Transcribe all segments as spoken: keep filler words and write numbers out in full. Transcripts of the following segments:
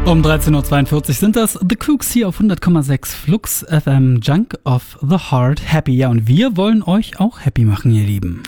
Um dreizehn Uhr zweiundvierzig sind das The Kooks hier auf hundert Komma sechs Flux F M, Junk of the Heart, Happy. Ja, und wir wollen euch auch happy machen, ihr Lieben.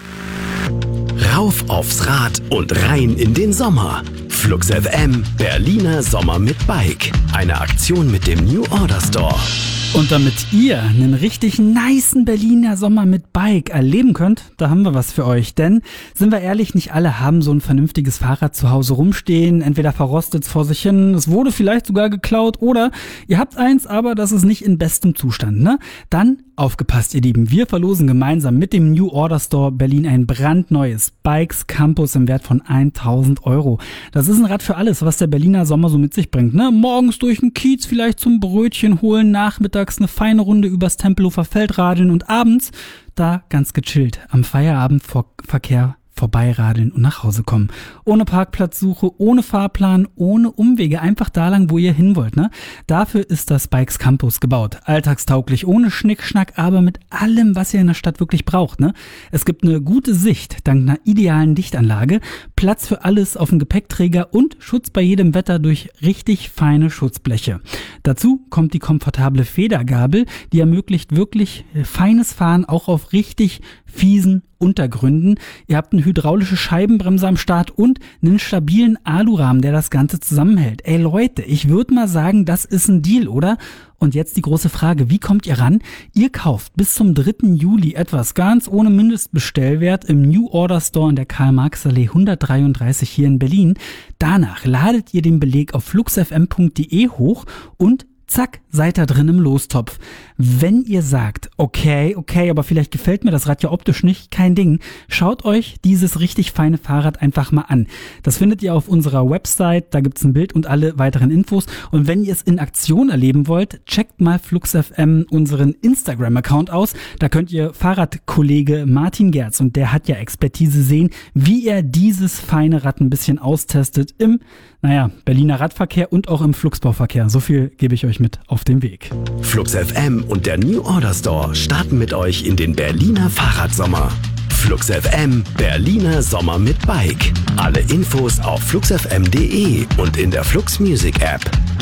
Rauf aufs Rad und rein in den Sommer. Flux F M, Berliner Sommer mit Bike. Eine Aktion mit dem New Order Store. Und damit ihr einen richtig nicen Berliner Sommer mit Bike erleben könnt, da haben wir was für euch. Denn, sind wir ehrlich, nicht alle haben so ein vernünftiges Fahrrad zu Hause rumstehen. Entweder verrostet es vor sich hin, es wurde vielleicht sogar geklaut oder ihr habt eins, aber das ist nicht in bestem Zustand, ne? Dann aufgepasst, ihr Lieben. Wir verlosen gemeinsam mit dem New Order Store Berlin ein brandneues Bikes Campus im Wert von tausend Euro. Das ist ein Rad für alles, was der Berliner Sommer so mit sich bringt, ne? Morgens durch den Kiez vielleicht zum Brötchen holen, nachmittags eine feine Runde übers Tempelhofer Feld radeln und abends da ganz gechillt am Feierabendverkehr vorbeiradeln und nach Hause kommen. Ohne Parkplatzsuche, ohne Fahrplan, ohne Umwege, einfach da lang, wo ihr hin wollt, ne? Dafür ist das Bikes Campus gebaut. Alltagstauglich, ohne Schnickschnack, aber mit allem, was ihr in der Stadt wirklich braucht, ne? Es gibt eine gute Sicht, dank einer idealen Lichtanlage, Platz für alles auf dem Gepäckträger und Schutz bei jedem Wetter durch richtig feine Schutzbleche. Dazu kommt die komfortable Federgabel, die ermöglicht wirklich feines Fahren auch auf richtig fiesen Untergründen. Ihr habt eine hydraulische Scheibenbremse am Start und einen stabilen Alurahmen, der das Ganze zusammenhält. Ey Leute, ich würde mal sagen, das ist ein Deal, oder? Und jetzt die große Frage, wie kommt ihr ran? Ihr kauft bis zum dritten Juli etwas ganz ohne Mindestbestellwert im New Order Store in der Karl-Marx-Allee hundertdreiunddreißig hier in Berlin. Danach ladet ihr den Beleg auf fluxfm punkt de hoch und zack, seid da drin im Lostopf. Wenn ihr sagt, okay, okay, aber vielleicht gefällt mir das Rad ja optisch nicht, kein Ding, schaut euch dieses richtig feine Fahrrad einfach mal an. Das findet ihr auf unserer Website, da gibt's ein Bild und alle weiteren Infos. Und wenn ihr es in Aktion erleben wollt, checkt mal FluxFM unseren Instagram-Account aus. Da könnt ihr Fahrradkollege Martin Gerz, und der hat ja Expertise, sehen, wie er dieses feine Rad ein bisschen austestet im, naja, Berliner Radverkehr und auch im Fluxbauverkehr. So viel gebe ich euch mit auf den Weg. Flux F M und der New Order Store starten mit euch in den Berliner Fahrradsommer. Flux F M, Berliner Sommer mit Bike. Alle Infos auf fluxfm punkt de und in der Flux Music App.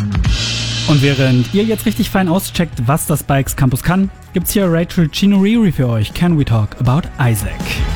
Und während ihr jetzt richtig fein auscheckt, was das Bikes Campus kann, gibt's hier Rachel Chinuriri für euch. Can we talk about Isaac?